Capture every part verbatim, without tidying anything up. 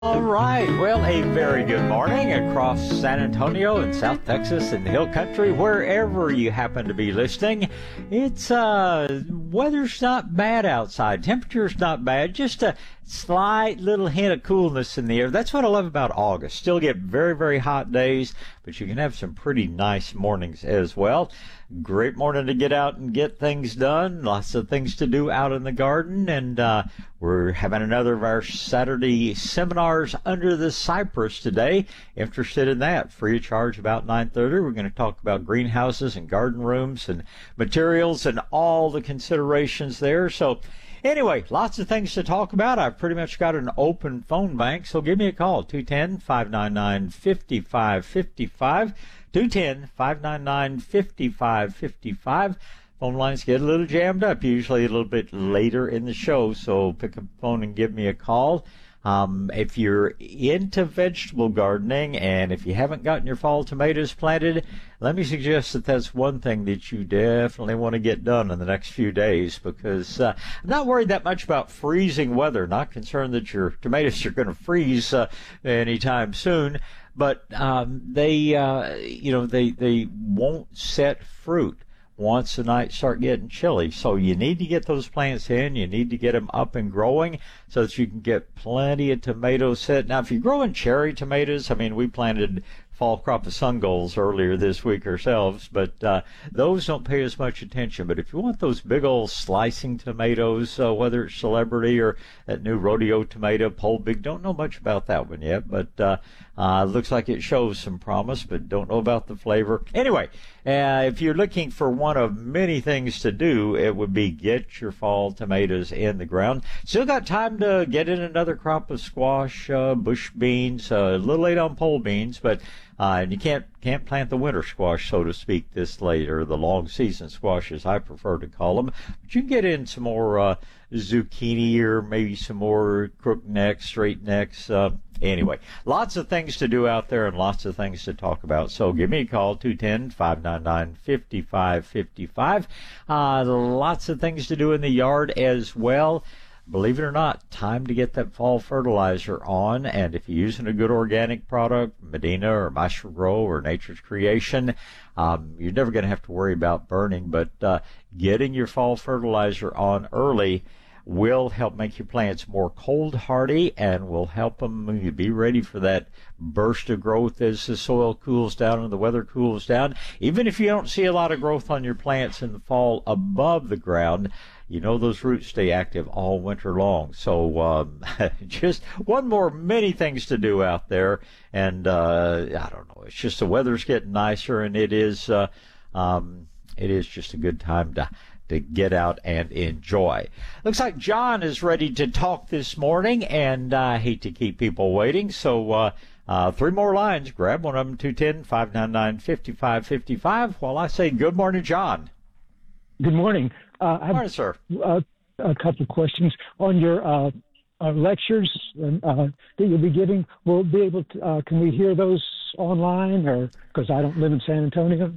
All right. Well, a very good morning across San Antonio and South Texas and the Hill Country, wherever you happen to be listening. It's, uh, weather's not bad outside. Temperature's not bad. Just a slight little hint of coolness in the air. That's what I love about August. Still get very, very hot days, but you can have some pretty nice mornings as well. Great morning to get out and get things done. Lots of things to do out in the garden. And uh, we're having another of our Saturday seminars under the cypress today. Interested in that? Free of charge about nine thirty. We're going to talk about greenhouses and garden rooms and materials and all the considerations there. So anyway, lots of things to talk about. I've pretty much got an open phone bank, so give me a call, two one zero, five nine nine, five five five five, two one zero, five nine nine, five five five five. Phone lines get a little jammed up, usually a little bit later in the show, so pick up the phone and give me a call. Um, if you're into vegetable gardening and if you haven't gotten your fall tomatoes planted, let me suggest that that's one thing that you definitely want to get done in the next few days, because uh, I'm not worried that much about freezing weather. Not concerned that your tomatoes are going to freeze uh, anytime soon, but um, they, uh, you know, they they won't set fruit once the nights start getting chilly. So you need to get those plants in. You need to get them up and growing so that you can get plenty of tomatoes set. Now, if you're growing cherry tomatoes, I mean, we planted fall crop of sun goals earlier this week ourselves, but uh, those don't pay as much attention. But if you want those big old slicing tomatoes, uh, whether it's Celebrity or that new rodeo tomato, Pole Big, don't know much about that one yet, but uh, uh, looks like it shows some promise, but don't know about the flavor. Anyway, uh, if you're looking for one of many things to do, it would be get your fall tomatoes in the ground. Still got time to get in another crop of squash, uh, bush beans, uh, a little late on pole beans, but Uh, and you can't can't plant the winter squash, so to speak, this late, or the long season squash, as I prefer to call them. But you can get in some more uh, zucchini or maybe some more crook necks, straight necks. Uh, anyway, lots of things to do out there and lots of things to talk about. So give me a call, two one zero, five nine nine, five five five five. Uh, lots of things to do in the yard as well. Believe it or not, time to get that fall fertilizer on. And if you're using a good organic product, Medina or Maestro Grow or Nature's Creation, um, you're never going to have to worry about burning. But uh, getting your fall fertilizer on early will help make your plants more cold hardy and will help them be ready for that burst of growth as the soil cools down and the weather cools down. Even if you don't see a lot of growth on your plants in the fall above the ground, you know those roots stay active all winter long. So um, just one more many things to do out there. And uh, I don't know, it's just the weather's getting nicer, and it is uh, um, it is just a good time to to get out and enjoy. Looks like John is ready to talk this morning, and I hate to keep people waiting, so uh, uh, three more lines. Grab one of them, two one zero, five nine nine, five five five five, while I say good morning, John. Good morning. Uh, I have morning, sir. Uh, a couple of questions on your uh, uh, lectures uh, that you'll be giving. Will be able to? Uh, can we hear those online, or because I don't live in San Antonio?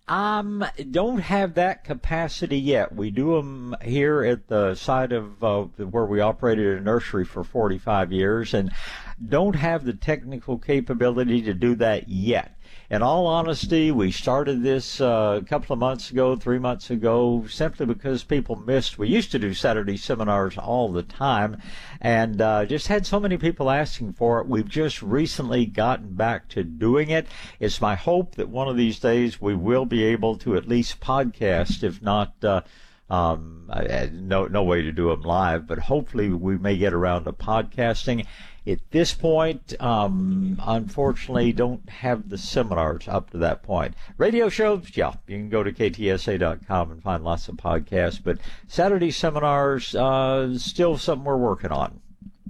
Um, don't have that capacity yet. We do them here at the site of uh, where we operated a nursery for forty-five years, and don't have the technical capability to do that yet. In all honesty, we started this uh, a couple of months ago, three months ago, simply because people missed. We used to do Saturday seminars all the time, and uh, just had so many people asking for it. We've just recently gotten back to doing it. It's my hope that one of these days we will be able to at least podcast, if not uh, um, no no way to do them live, but hopefully we may get around to podcasting. At this point, um, unfortunately, don't have the seminars up to that point. Radio shows, yeah, you can go to K T S A dot com and find lots of podcasts, but Saturday seminars, uh, still something we're working on.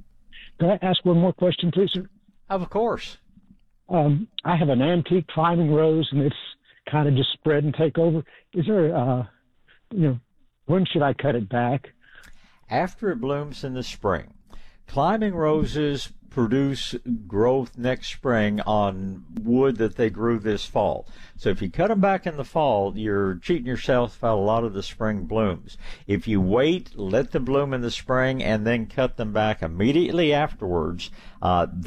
Can I ask one more question, please, sir? Of course. Um, I have an antique climbing rose, and it's kind of just spread and take over. Is there, uh, you know, when should I cut it back? After it blooms in the spring. climbing roses produce growth next spring on wood that they grew this fall. So if you cut them back in the fall, you're cheating yourself out a lot of the spring blooms. If you wait, let them bloom in the spring, and then cut them back immediately afterwards, uh,